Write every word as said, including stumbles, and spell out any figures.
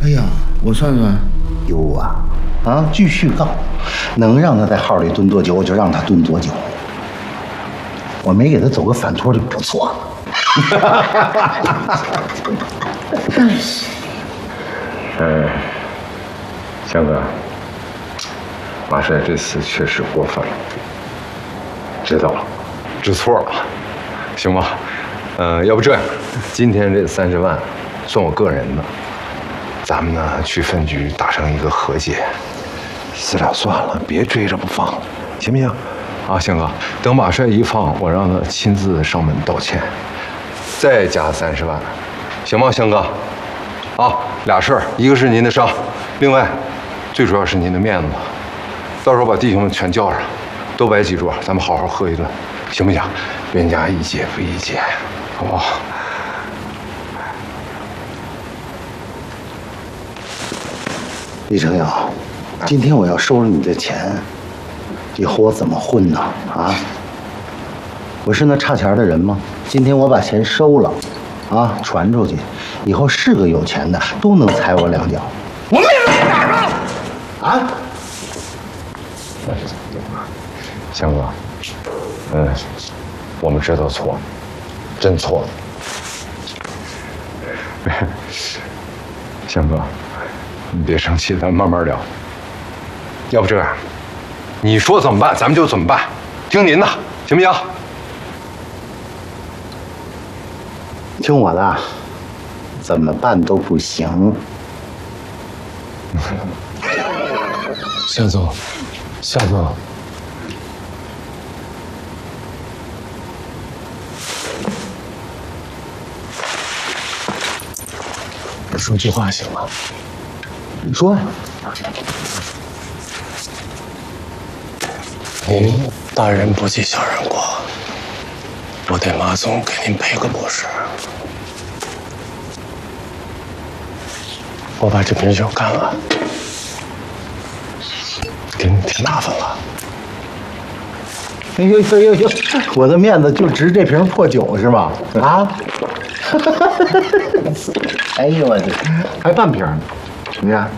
哎呀，我算算， 有啊，啊，继续告，能让他在号里蹲多久，我就让他蹲多久。我没给他走个反托就不错了。 嗯，香哥，马帅这次确实过分了，知道了，知错了，行吧？呃，要不这样，今天这三十万算我个人的，咱们呢去分局达成一个和解。 私了算了，别追着不放，行不行？ 啊，香哥，等马帅一放，我让他亲自上门道歉，再加三十万，行吗，香哥？啊，俩事儿，一个是您的伤，另外，最主要是您的面子。到时候把弟兄们全叫上，多摆几桌，咱们好好喝一顿，行不行？冤家宜解不宜结，好不好？ 李成尧，今天我要收了你的钱，以后我怎么混呢？啊，我是那差钱的人吗？今天我把钱收了，啊，传出去，以后是个有钱的都能踩我两脚。我妹妹在哪儿呢？啊？ 香哥，嗯，我们知道错了，真错了。香哥，你别生气，咱慢慢聊。要不这样，你说怎么办，咱们就怎么办，听您的，行不行？ 听我的，怎么办都不行。 夏总，夏总，我说句话行吗？ 你说呀。 您大人不计小人过，我得马总给您赔个不是。我把这瓶酒干了，给你添麻烦了。 哎呦呦呦呦！我的面子就值这瓶破酒是吧？啊！哎呦我这还半瓶呢，你看。